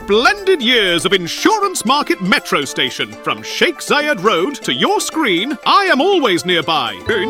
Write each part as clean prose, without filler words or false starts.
splendid years of Insurance Market Metro Station. From Sheikh Zayed Road to your screen, I am always nearby.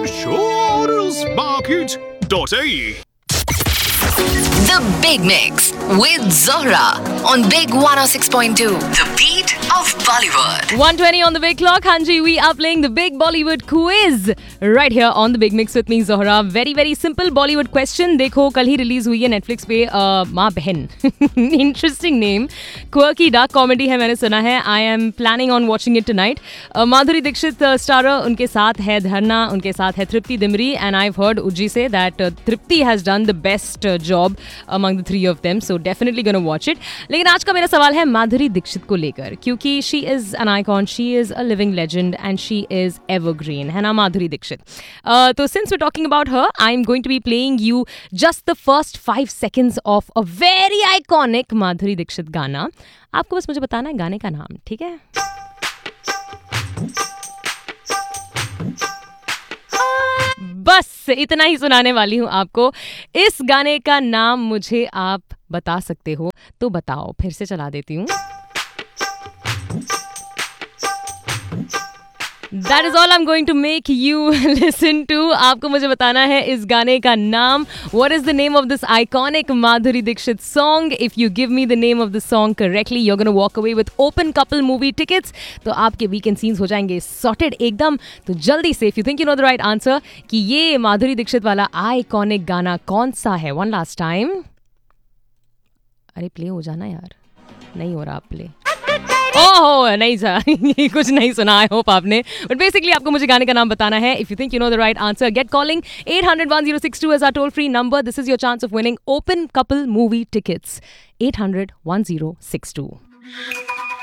insurancemarket.ae. The Big Mix with Zohra on Big 106.2. The beat of Bollywood. 1:20 on the big clock. Hanji, we are playing the big Bollywood quiz right here on the Big Mix with me, Zohra. Very simple Bollywood question. देखो कल ही release हुई है Netflix पे माँ बहन. Interesting name. Quirky dark comedy है, मैंने सुना है. I am planning on watching it tonight. Madhuri Dixit starrer, उनके साथ है धरना, उनके साथ है तृप्ति Dimri, and I've heard Ujji say that Tripti has done the best job among the three of them, so definitely gonna watch it. लेकिन आज का मेरा सवाल है माधुरी दीक्षित को लेकर, क्योंकि she is an icon, she is a living legend and she is evergreen, है ना माधुरी दीक्षित. तो since we're talking about her, I'm going to be playing you just the first 5 seconds of a very iconic Madhuri Dixit गाना. आपको बस मुझे बताना है गाने का नाम, ठीक है? बस इतना ही सुनाने वाली हूँ आपको. इस गाने का नाम मुझे आप बता सकते हो तो बताओ. फिर से चला देती हूँ. That is all I'm going to make you listen to. आपको मुझे बताना है इस गाने का नाम. What is the name of this iconic Madhuri Dixit song? If you give me the name of the song correctly, you're going to walk away with open couple movie tickets. तो आपके weekend scenes हो जाएंगे sorted एकदम. तो जल्दी से, if you think you know the right answer, कि ये माधुरी दीक्षित वाला iconic गाना कौन सा है? One last time. अरे प्ले हो जाना यार. नहीं हो रहा प्ले. ओह नहीं सर, कुछ नहीं सुना. आई होप आपने. बट बेसिकली आपको मुझे गाने का नाम बताना है. If you think you know the right answer, gate calling 800-1062 as our toll free number. This is your chance of winning open couple movie tickets. 800-1062.